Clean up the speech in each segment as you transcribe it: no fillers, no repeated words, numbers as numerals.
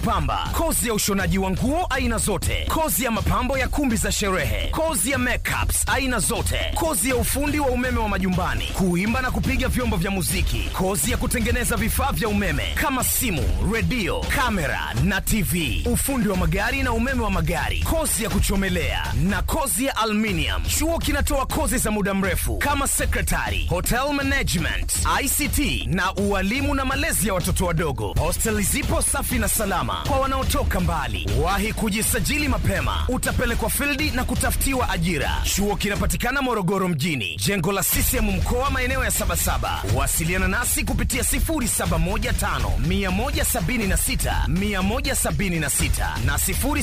pamba, kozi ya ushonaji wa nguo aina zote, kozi ya mapambo ya kumbi za sherehe, kozi ya makeups aina zote, kozi ya ufundi wa umeme wa majumbani, kuimba na kupiga vyombo vya muziki, kozi ya kutengeneza vifaa vya umeme kama simu, redio, kamera na TV, ufundi wa magari na umeme wa magari, kozi ya kuchomelea na kozi ya aluminium. Chuo kinatoa kozi za muda mrefu kama secretary, hotel management, ICT na ualimu na malezi ya watoto wadogo. Hosteli zipo safi na salama kwa wanaotoka mbali. Wahi kujisajili mapema, utapelekwa fildi na kutafutiwa ajira. Chuo kinapatikana Morogoro mjini, jengo la CCM mkoa, maeneo ya Sabasaba. Wasiliana nasi kupitia 0715176176 na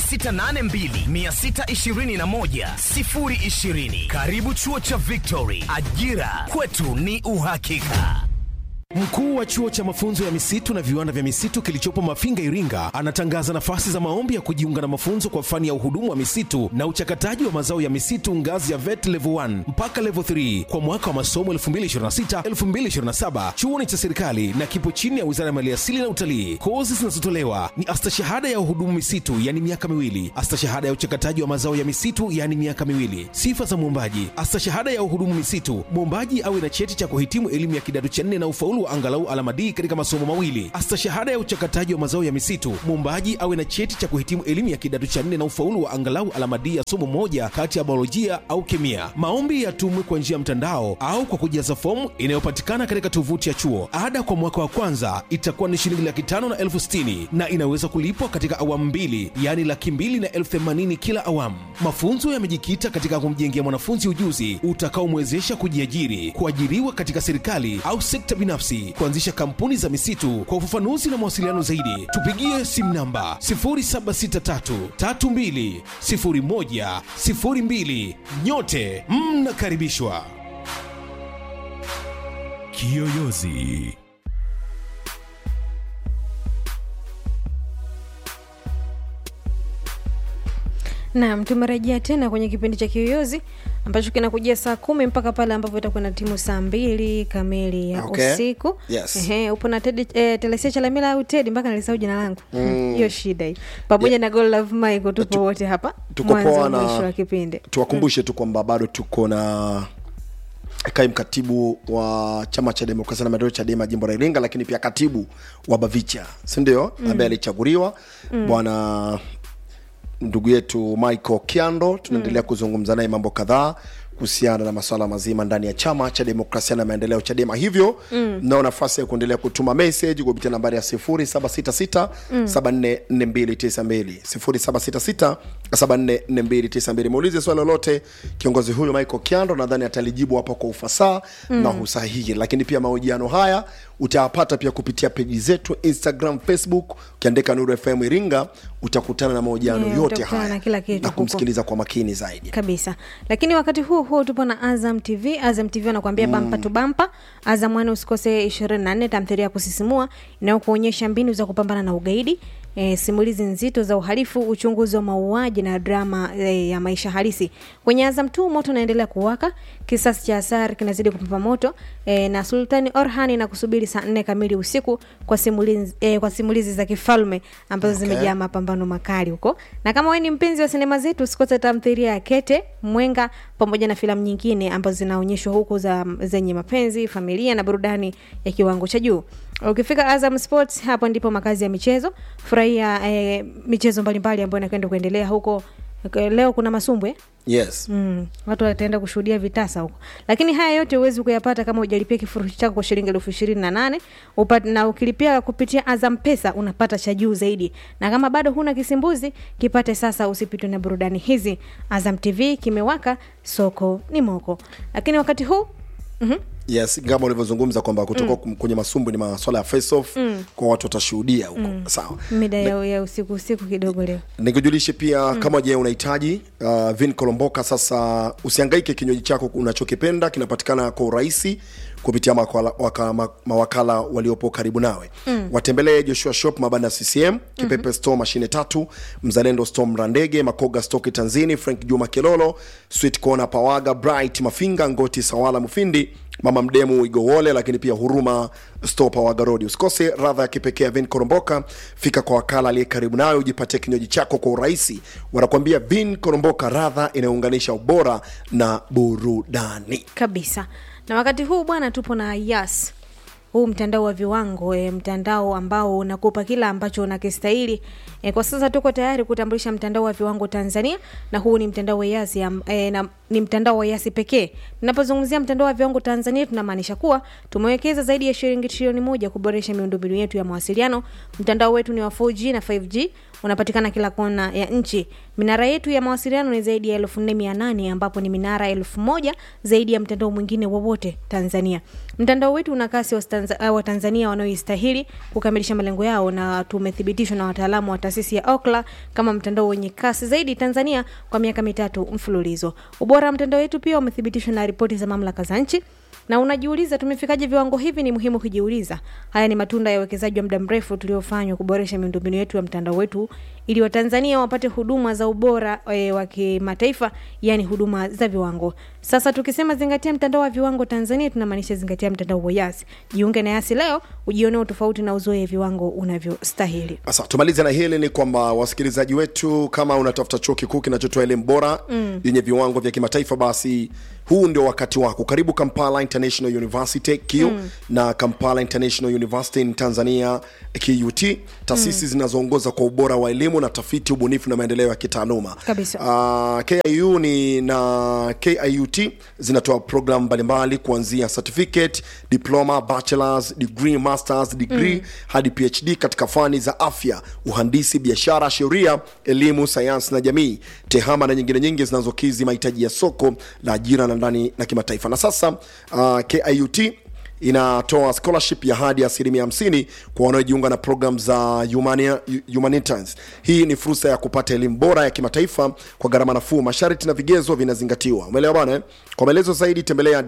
0682621020. Karibu chuo cha Victory, ajira kwetu ni uhakika. Mkuu wa chuo cha mafunzo ya misitu na viwanda vya misitu kilichopo Mafinga, Iringa, anatangaza nafasi za maombi ya kujiunga na mafunzo kwa fani ya uhudumu wa misitu na uchakataji wa mazao ya misitu ngazi ya VET level 1 mpaka level 3 kwa mwaka wa masomo 2026-2027. Chuo ni cha serikali na kipo chini ya Wizara ya Maliasili na Utalii. Kozi zinazotolewa ni astashahada ya uhudumu misitu, yani miaka 2, astashahada ya uchakataji wa mazao ya misitu, yani miaka 2. Sifa za mwombaji: astashahada ya uhudumu misitu, mwombaji awe na cheti cha kuhitimu elimu ya kidato cha 4 na ufaulu wa angalau alama D katika masomo mawili. Astashahada ya uchakataji wa mazao ya misitu, mwombaji awe na cheti cha kuhitimu elimu ya kidato cha 4 na ufaulu wa angalau alama D ya somo moja kati ya biolojia au kemia. Maombi yatumwe kwa njia ya mtandao au kwa kujaza fomu inayopatikana katika tovuti ya chuo. Ada kwa mwaka wa kwanza itakuwa ni shilingi 5,500 na 60,000 na inaweza kulipwa katika awamu mbili, yani 200,000 na 80,000 kila awamu. Mafunzo yamejikita katika kumjengea mwanafunzi ujuzi utakaomwezesha kujiajiri, kuajiriwa katika serikali au sekta binafsi, kuanzisha kampuni za misitu. Kwa ufafanuzi na mawasiliano zaidi, tupigie simu namba 0763320102. Nyote mnakaribishwa. Kiyoyozi. Naam, tumerejea tena kwenye kipindi cha Kiyoyozi ambacho kinakujia saa 10 mpaka pale ambapo itakuwa na timu saa 2 kamili ya usiku. Yes. Upo na Telesia Chalamila au Teddy, mpaka nilisahau jina langu. Hiyo shida hii. Pamoja na Gold Love Michael, tupo wote hapa. Tuko poa na mwisho wa kipindi. Tuwakumbushe tu kwamba bado tuko na kaimu katibu wa Chama cha Demokrasia na Maendeleo Chadema jimbo la Iringa, lakini pia katibu wa Bavicha, si ndio? Ambaye alichaguliwa bwana ndugu yetu Michael Kiando. Tunaendelea kuzungumza naye mambo kadhaa kuhusiana na masuala mazima ndani ya Chama cha Demokrasia na Maendeleo Chadema. Hivyo nao nafasi ya kuendelea kutuma message kupitia nambari ya 0766744292 0766744292. Muulize swali lolote kiongozi huyu Michael Kiando, nadhani atalijibu hapa kwa ufasaha na usahihi. Lakini pia mahojiano haya utayapata pia kupitia peji zetu Instagram, Facebook. Ukiandika Nuru FM Iringa utakutana na mahojiano yote haya na kumsikiliza kwa makini zaidi kabisa. Lakini wakati huu tupo na Azam TV. Azam TV wanakuambia bampa tu bampa. Azam One usikose 24 tamthilia ya kusisimua inayokuonyesha mbinu za kupambana na ugaidi, simulizi nzito za uhalifu, uchunguzi wa mauaji na drama ya maisha halisi. Kwenye Azam 2 moto unaendelea kuwaka, kisasi cha Asar kinazidi kupamba moto, na Sultani Orhan na kusubiri saa 4 kamili usiku kwa simulizi za kifalme ambazo zimejaa mapambano makali huko. Na kama wewe ni mpenzi wa sinema zetu, usikose tamthilia ya Kete, Mwenga pamoja na filamu nyingine ambazo zinaonyeshwa huko zenye mapenzi, familia na burudani ya kiwango cha juu. Ukifika Azam Sports, hapo ndipo makazi ya michezo. Furahia michezo mbalimbali ambayo inakwenda kuendelea huko. Leo kuna masumbwe. Yes. Watu wataenda kushuhudia vitasa huko. Lakini haya yote huwezi kuyapata kama hujalipia kifurushi chako kwa shilingi 28,000. Na ukilipia kupitia Azam Pesa unapata cha juu zaidi. Na kama bado huna kisimbuzi, kipate sasa, usipitwe na burudani hizi. Azam TV kimewaka, soko ni moko. Lakini wakati huu Yes, kama ulivyozungumza kwamba kutoka kwenye masumbu ni masuala ya face off kwa watu watashuhudia huko. Sawa. Mida ya usiku kidogo leo. Nikujulishe pia kama je unahitaji Vin Kolomboka, sasa usihangaike, kinywaji chako unachokipenda kinapatikana kwa urahisi kupitia mawakala waliopo karibu nawe. Watembelee Joshua Shop Mabanda CCM, Kipepe Store Mashine 3, Mzalendo Store Mrandege, Makoga Stock Tanzini, Frank Juma Kelolo, Sweet Corner Pawaga, Bright Mafinga, Ngoti Sawala Mufindi, Mama Mdemu Igowole, lakini pia Huruma Stopa wa Garodi. Usikose radha ya kipekee ya Vin Koromboka. Fika kwa wakala aliye karibu nawe ujipatie kinywaji chako kwa urahisi. Wanakuambia Vin Koromboka, radha inayounganisha ubora na burudani kabisa. Na wakati huu bwana, tupo na Yas. Huu mtandao wa viwango, mtandao ambao unakupa kila ambacho unakistahili. Kwa sasa tuko tayari kutambulisha mtandao wa viwango Tanzania, na huu ni mtandao wa Yas, ni mtandao wa Yas pekee. Tunapozungumzia mtandao wa viwango Tanzania, tunamaanisha kuwa tumewekeza zaidi ya shilingi trilioni 1 kuboresha miundombinu yetu ya mawasiliano. Mtandao wetu ni wa 4G na 5G, unapatikana kila kona ya nchi. Minara yetu ya mawasiliano ni zaidi ya 4800, ambapo ni minara 1000 zaidi ya mtandao mwingine wowote Tanzania. Mtandao wetu una kasi wa Tanzania wanaoistahili kukamilisha malengo yao, na tumethibitishwa na wataalamu wa taasisi ya Ookla kama mtandao wenye kasi zaidi Tanzania kwa miaka 3 mfululizo. Ubora wa mtandao wetu pia umethibitishwa na ripoti za mamlaka za nchi. Na unajiuliza tumefikaje viwango hivi? Ni muhimu kujiuliza. Haya ni matunda ya uwekezaji wa muda mrefu tuliofanywa kuboresha miundombinu yetu ya mtandao wetu ili Watanzania wapate huduma za ubora wa kimataifa, yani huduma za viwango. Sasa tukisema zingatia mtandao wa viwango Tanzania, tunamaanisha zingatia mtandao wa Yas. Jiunge na Yas leo ujione utofauti na uzoe viwango unavyostahili. Sasa tumalize na hili ni kwamba wasikilizaji wetu, kama unatafuta chuo kikuu kinachotoa elimu bora yenye viwango vya kimataifa, basi huu ndio wakati wako. Karibu Kampala International University KU na Kampala International University in Tanzania KUT, taasisi zinazoongoza kwa ubora wa elimu na tafiti, ubunifu na maendeleo ya kitaaluma. KIU na KIUT zinatoa program mbalimbali kuanzia certificate, diploma, bachelor's degree, master's degree hadi PhD katika fani za afya, uhandisi, biashara, sheria, elimu, sayansi na jamii, tehama na nyingine nyingi zinazokidhi mahitaji ya soko la ajira na ndani na kimataifa. Na sasa KIUT inatoa scholarship ya hadi 50% kwa wanaojiunga na program za humanities. Hii ni fursa ya kupata elimu bora ya kimataifa kwa gharama nafuu. Masharti na vigezo vinazingatiwa. Umeelewa bwana? Kwa maelezo zaidi tembelea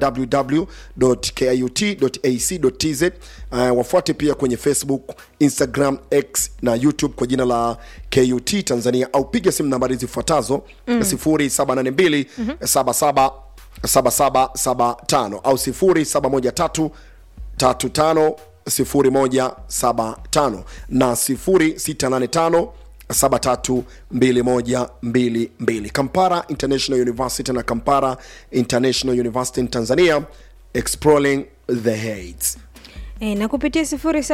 www.kiut.ac.tz. Wafuate pia kwenye Facebook, Instagram, X na YouTube kwa jina la KUT Tanzania, au piga simu nambari zifuatazo 0782 7775 au 0713350175 na 0685732122. Kampala International University na Kampala International University in Tanzania, exploring the heights. Na kupitia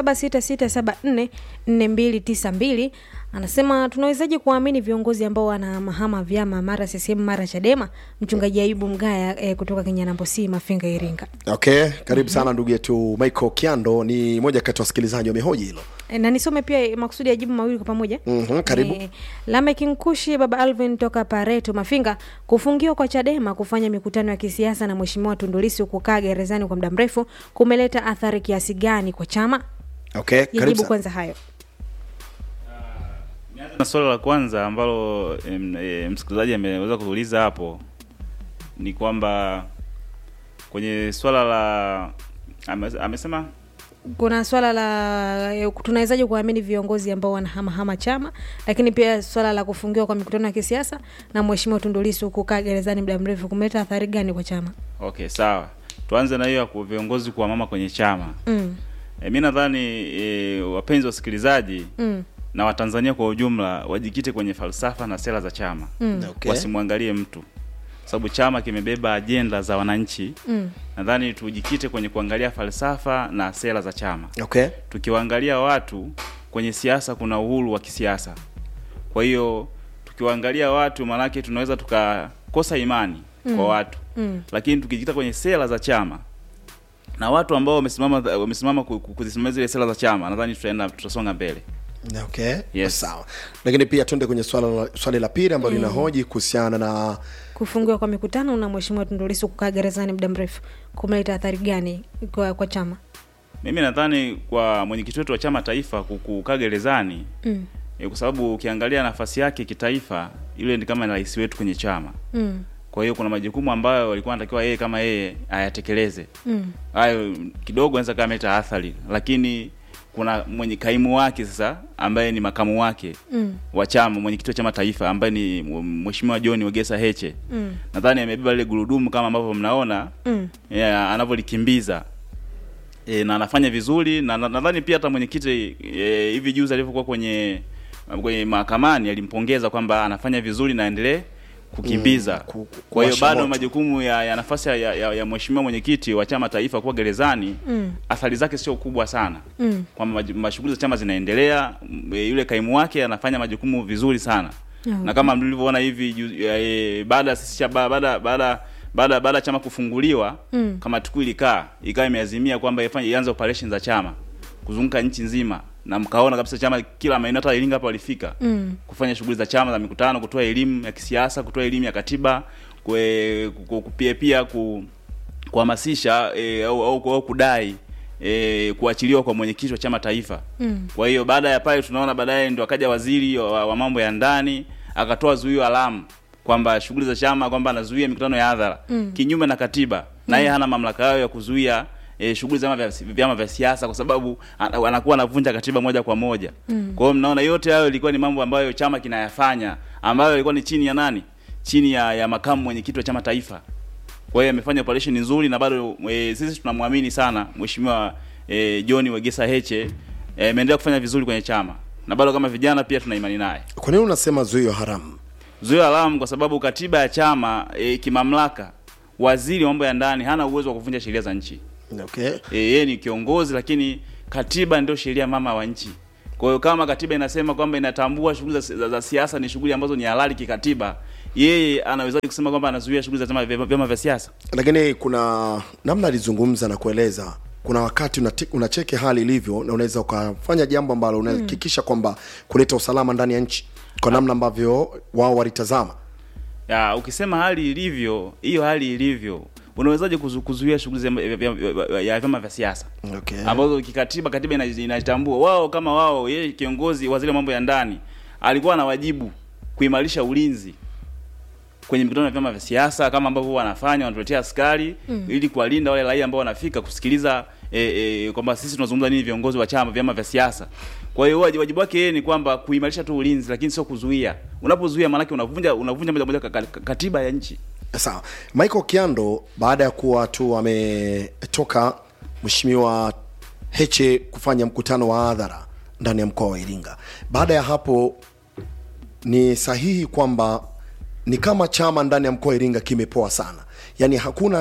0766744292 anasema tunawezaje kuamini viongozi ambao wanahama vyama, mara CCM mara Chadema? Mchungaji Ayubu Mgaya kutoka Kenya Nambosi Mafinga Iringa. Okay, karibu sana ndugu yetu Michael Kiando, ni moja kati ya wasikilizaji wamehoji hilo. Na nisome pia makusudi ajibu mawili kwa pamoja. Karibu. Lamek Nkushi, baba Alvin toka Pareto Mafinga, kufungiwa kwa Chadema kufanya mikutano ya kisiasa na Mheshimiwa Tundu Lissu kukaa gerezani kwa muda mrefu kumeleta athari kiasi gani kwa chama? Okay, karibu kwanza hayo. Na swala la kwanza ambalo msikilizaji ameweza kuuliza hapo ni kwamba kwenye swala la amesema kuna swala la tunawezaje kuamini viongozi ambao wanahama chama, lakini pia swala la kufungiwa kwa mikutano ya kisiasa na Mheshimiwa Tundu Lissu kukaa gerezani muda mrefu kumeleta athari gani kwa chama? Okay, sawa. Tuanze na hiyo ya viongozi kuhamama kwenye chama. Mimi nadhani wapenzi wasikilizaji na Watanzania kwa ujumla wajikite kwenye falsafa na sera za chama. Okay. Wasimwangalie mtu, sababu chama kimebeba ajenda za wananchi. Nadhani tujikite kwenye kuangalia falsafa na sera za chama. Okay. Tukiwaangalia watu kwenye siasa, kuna uhuru wa kisiasa. Kwa hiyo tukiwaangalia watu, manake tunaweza tukakosa imani kwa watu. Lakini tukijikita kwenye sera za chama na watu ambao wamesimama kuzisimamia zile sera za chama, nadhani tutasonga mbele. Okay. Yes. Sawa. Lakini pia twende kwenye swali la pili ambalo linahoji kuhusiana na kufungiwa kwa mikutano na Mheshimiwa Tundu Lissu kukaa gerezani muda mrefu kumeleta athari gani kwa chama? Mimi nadhani kwa mwenyekiti wetu wa chama taifa kukaa gerezani, kwa sababu ukiangalia nafasi yake kitaifa, yule ni kama rais wetu kwenye chama. Kwa hiyo kuna majukumu ambayo walikuwa wanatakiwa yeye kama yeye ayatekeleze. Hayo kidogo anaweza kama athari, lakini kuna kaimu wake sasa ambaye ni makamu wake wa chama, mwenyekiti wa chama taifa ambaye ni Mheshimiwa John Wegesa Heche. Nadhani amebeba ile gurudumu kama ambavyo mnaona anavyolikimbiza. Na anafanya vizuri, na nadhani pia hata mwenyekiti hivi juzi alivyokuwa kwenye mahakamani alimpongeza kwamba anafanya vizuri na endelee kukimbiza. Kwa hiyo bado majukumu ya nafasi ya mheshimiwa mwenyekiti wa chama taifa kuwa gerezani, athari zake sio kubwa sana. Kwamba mashughuli za chama zinaendelea, yule kaimu wake anafanya majukumu vizuri sana. Na kama mlivyoona hivi baada chama kufunguliwa, kama tukio ikawa imeazimia kwamba ianze operation za chama kuzunguka nchi nzima, na mkaona kabisa chama kila maeneo, hata Iringa hapa walifika kufanya shughuli za chama za mikutano, kutoa elimu ya kisiasa, kutoa elimu ya katiba, pia kuhamasisha au kudai kuachiliwa kwa mwenyekiti wa chama taifa. Kwa hiyo baada ya pale tunaona baadaye ndio akaja waziri wa mambo ya ndani akatoa zuio alamu kwamba shughuli za chama, kwamba anazuia mikutano ya hadhara kinyume na katiba, na yeye hana mamlaka yao ya kuzuia shughuli za vyama vya siasa, kwa sababu anakuwa anavunja katiba moja kwa moja. Kwa hiyo mnaona yote hayo ilikuwa ni mambo ambayo chama kinayafanya, ambayo ilikuwa ni chini ya nani? Chini ya makamu mwenyekiti wa chama taifa. Kwa hiyo amefanya operation nzuri, na bado sisi tunamwamini sana Mheshimiwa John Wegesa Heche. Ameendelea kufanya vizuri kwenye chama, na bado kama vijana pia tuna imani naye. Kwa nini unasema zuio haramu? Zuio haramu kwa sababu katiba ya chama kimamlaka, waziri wa mambo ya ndani hana uwezo wa kuvunja sheria za nchi. Okay. Yeye ni kiongozi, lakini katiba ndio sheria mama wa nchi. Kwa hiyo kama katiba inasema kwamba inatambua shughuli za siasa ni shughuli ambazo ni halali kikatiba, yeye anawezaje kusema kwamba anazuia shughuli za vyama vya siasa? Lakini kuna namna alizungumza na kueleza, kuna wakati unacheke hali ilivyo, na unaweza ukafanya jambo ambalo unahakikisha kwamba kuleta usalama ndani ya nchi kwa namna ambavyo wao walitazama. Ukisema hali ilivyo, hiyo hali ilivyo, unawezaje kuzuia shughuli ya vyama vya siasa? Okay. Ambazo katiba inatambua wao kama wao, yeye kiongozi, waziri wa mambo ya ndani alikuwa na wajibu kuimarisha ulinzi kwenye mikutano ya vyama vya siasa, kama ambavyo wanafanya, wanatuletea askari ili kuwalinda wale raia ambao wanafika kusikiliza kwamba sisi tunazungumza nini, viongozi wa chama, vyama vya siasa. Kwa hiyo wajibu wake yeye ni kwamba kuimarisha tu ulinzi, lakini sio kuzuia. Unapozuia maana yake unavunja moja katiba ya nchi. Sawa. Michael Kiando, baada ya kuwa tu ametoka Mheshimiwa Heche kufanya mkutano wa hadhara ndani ya mkoa wa Iringa, baada ya hapo ni sahihi kwamba ni kama chama ndani ya mkoa wa Iringa kimepoa sana? Yaani hakuna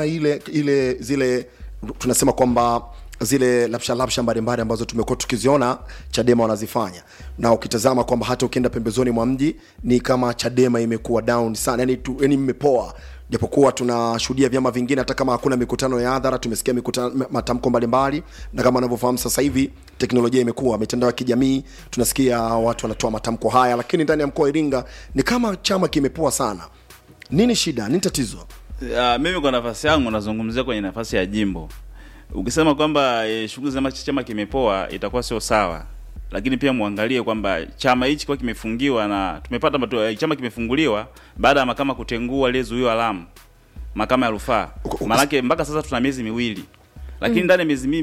zile tunasema kwamba zile lapsha mbalimbali ambazo tumekuwa tukiziona Chadema wanazifanya, na ukitazama kwamba hata ukienda pembezoni mwa mji ni kama Chadema imekuwa down sana, yani imepoa. Japokuwa tunashuhudia vyama vingine hata kama hakuna mikutano ya hadhara, tumesikia matamko mbalimbali, na kama unavyofahamu sasa hivi teknolojia imekuwa, mitandao ya kijamii, tunasikia watu wanatoa matamko haya, lakini ndani ya mkoa wa Iringa ni kama chama kimepoa sana. Nini shida? Nini tatizo? Mimi kwa nafasi yangu nazungumzia kwenye nafasi ya jimbo. Ukisema kwamba shughuli za chama kimepoa itakuwa sio sawa. Lakini pia muangalie kwamba chama hichi kwa kimefungiwa, na tumepata chama kimefunguliwa baada ya mahakama kutengua ile zuio alamu, mahakama ya rufaa. Maana mpaka sasa tuna miezi miwili. Lakini ndani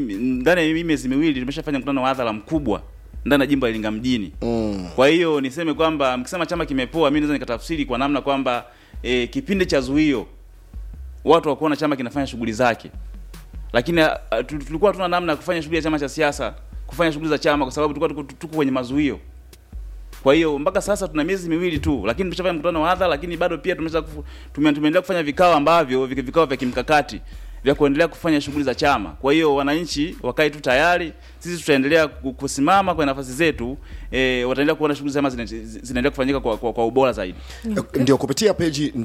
ya miezi miwili tumeshafanya mkutano wa hadhara mkubwa ndani ya jimbo la Iringa mjini. Kwa hiyo niseme kwamba mkisema chama kimepoa, mimi naweza nikatafsiri kwa namna kwamba kipindi cha zuio watu wakuona chama kinafanya shughuli zake. Lakini tulikuwa tuna namna ya kufanya shughuli ya chama cha siasa, kufanya shughuli za chama, kwa sababu tulikuwa tuko kwenye mazuio. Kwa hiyo mpaka sasa tuna miezi miwili tu, lakini tumeshafanya mkutano wa hadhara, lakini bado pia tumeendelea kufanya vikao ambavyo vikao vya kimkakati vya kuendelea kufanya shughuli za chama. Kwa hiyo wananchi wakae tu tayari, sisi tutaendelea kusimama kwa nafasi zetu, wataendelea kuona shughuli za chama zinaendelea kufanyika kwa ubora zaidi. Ndio kupitia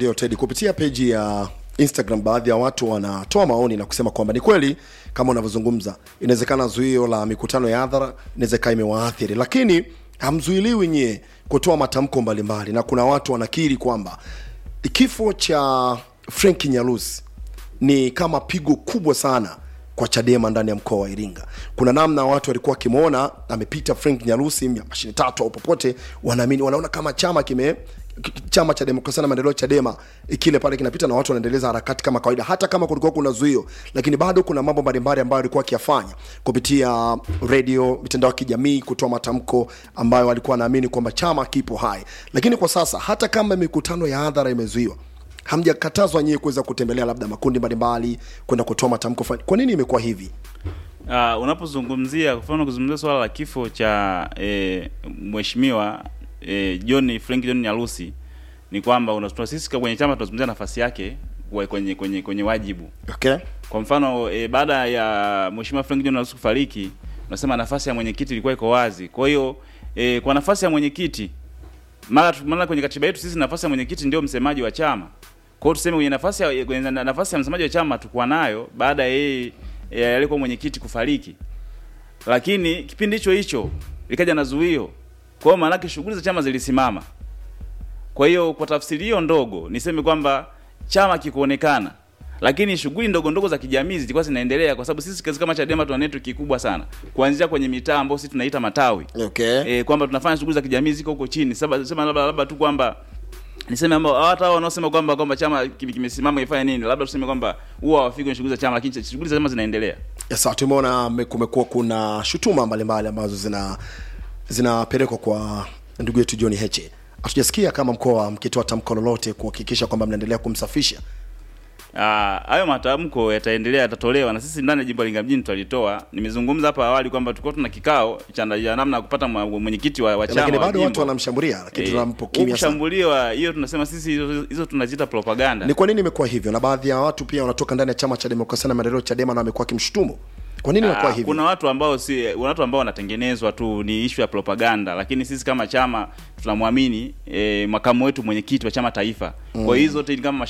page ya Instagram baadhi ya watu wanatoa maoni na kusema kwamba ni kweli kama unavyozungumza, inawezekana zuio la mikutano ya hadhara inawezekana imewaathiri, lakini hamzuiliwi nyie kutoa matamko mbalimbali. Na kuna watu wanakiri kwamba kifo cha Frank Nyalusi ni kama pigo kubwa sana kwa Chadema ndani ya mkoa wa Iringa. Kuna namna watu walikuwa kimuona amepita Frank Nyalusi mashine tatu au popote, wanaona kama chama chama cha demokrasia na maendeleo Chadema kile pale kinapita na watu wanaendeleza harakati kama kawaida, hata kama kulikuwa kuna zuio, lakini bado kuna mambo mbalimbali ambayo alikuwa akiyafanya kupitia radio, mitandao ya kijamii, kutoa matamko ambayo walikuwa naamini kwamba chama kipo hai. Lakini kwa sasa hata kama mikutano ya hadhara imezuiwa, hamjakatazwa nyinyi kuweza kutembelea labda makundi mbalimbali, kwenda kutoa matamko. Kwa nini imekuwa hivi? Unapozungumzia kwa mfano kuzungumzia swala la kifo cha mheshimiwa Frank John Nyalusi, ni kwamba sisi kwenye chama tunazungumzia nafasi yake kwenye wajibu. Okay. Kwa mfano baada ya mheshimiwa Frank John Nyalusi kufariki, tunasema nafasi ya mwenyekiti ilikuwa iko wazi. Kwa hiyo kwa nafasi ya mwenyekiti, mara kwenye katiba yetu sisi nafasi ya mwenyekiti ndio msemaji wa chama. Kwa hiyo tuseme kwenye nafasi ya msemaji wa chama tukua nayo baada ya yeye alikuwa mwenyekiti kufariki. Lakini kipindi hicho likaja na zuio. Kwa hiyo maana yake shughuli za chama zilisimama. Kwa hiyo kwa tafsiri hiyo ndogo niseme kwamba chama kikuonekana, lakini shughuli ndogo za kijamii zilikuwa zinaendelea, kwa sababu sisi kama Chadema tuna network kikubwa sana kuanzia kwenye mitaa ambayo sisi tunaita matawi. Okay. Kwamba tunafanya shughuli za kijamii ziko huko chini. Sema labda tu kwamba niseme ambao hata hao wanaosema kwamba chama kimesimama ifanye nini, labda tuseme kwamba huwa hawafiki kwenye shughuli za chama, lakini shughuli za chama zinaendelea. Yes, tumeona kumekuwa kuna shutuma mbalimbali ambazo zinapelekwa kwa ndugu yetu John Heche. Hatujasikia kama mkoa mkitoa tamko lolote kuhakikisha kwamba mnaendelea kumsafisha. Hayo matamko yataendelea, yatatolewa, na sisi ndani ya jimbo la Iringa mjini tutalitoa. Nimezungumza hapa awali kwamba tulikuwa tuna kikao cha namna ya kupata mwenyekiti wa chama, lakini bado watu wanamshambulia, lakini tunampo kimya sana. Kushambuliwa hiyo tunasema sisi hizo tunaziita propaganda. Ni kwa nini imekuwa hivyo? Na baadhi ya watu pia wanatoka ndani ya chama cha demokrasia na maendeleo Chadema na wamekuwa kimshutumu. Kwa nini inakuwa hivyo? Kuna watu ambao wanatengenezwa tu, ni issue ya propaganda, lakini sisi kama chama tunamwamini makamu wetu mwenyekiti wa chama taifa. Kwa hiyo zote kama